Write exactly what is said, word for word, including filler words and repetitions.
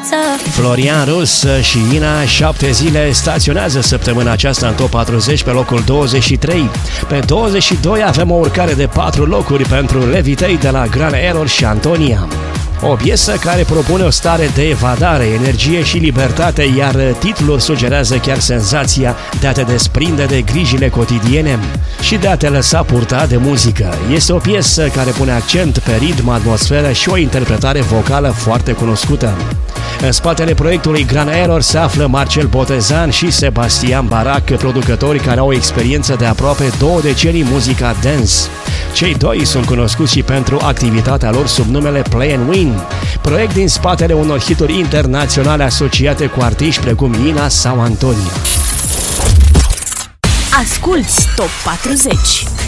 viață. Florian Rus și Ina, Șapte zile, staționează săptămâna aceasta în top patruzeci pe locul douăzeci și trei. Pe douăzeci și doi avem o urcare de patru locuri pentru Levitate de la Grand Error și Antonia. O piesă care propune o stare de evadare, energie și libertate, iar titlul sugerează chiar senzația de a te desprinde de grijile cotidiene și de a te lăsa purta de muzică. Este o piesă care pune accent pe ritm, atmosferă și o interpretare vocală foarte cunoscută. În spatele proiectului Grand Error se află Marcel Botezan și Sebastian Barac, producători care au o experiență de aproape două decenii în muzica dance. Cei doi sunt cunoscuți și pentru activitatea lor sub numele Play and Win, proiect din spatele unor hituri internaționale asociate cu artiști precum Ina sau Antonia. Asculți Top patruzeci.